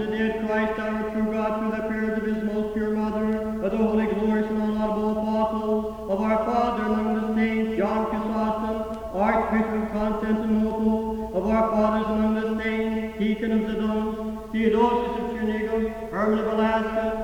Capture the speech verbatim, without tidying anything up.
The dead Christ, our true God, through the prayers of his most pure mother, of the holy, glorious, and unlaudable apostles, of our Father among the saints, John Chrysostom, Archbishop of Constantinople, of our fathers among the saints, Deacon of Zidon, Theodosius of Trinigum, Herman of Alaska,